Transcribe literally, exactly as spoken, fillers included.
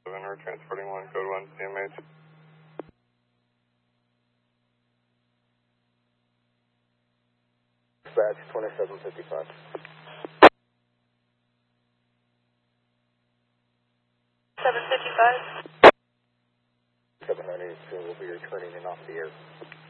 We're transporting one, code one, C M H. Dispatch twenty-seven fifty-five. seven fifty-five. seven ninety-two will be returning in off the air.